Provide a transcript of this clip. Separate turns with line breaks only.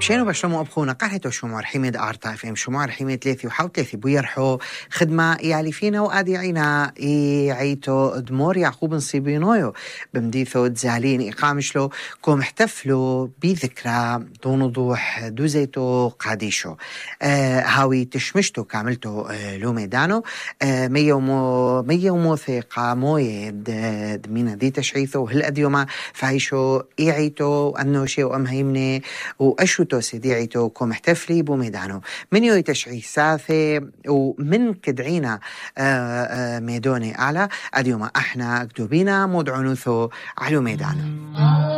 شنو بشرمو أبخونا قهتو شمار حميد آرتا فهم شمار حميد ثلاثي وحاو ثلاثي بويرحو خدمة يالي فينا وآدي عينا عيتو دمور يعقوب نصيبينويو بمديثو تزالين إقامشلو كوم احتفلوا بذكرى دون وضوح دوزيتو قاديشو هاوي تشمشتو كاملتو لو ميدانو ميومو ثقة موية دمينا دي تشعيثو هل أديوما فايشو عيتو أنوشي وأمهيمني وأشوتو سيديعيتو كوم احتفلي بوميدانو من يو تشعيثاثي ومن كدعينا ميدوني أعلى أديوما احنا اكتوبينا مدعنوثو على ميدانو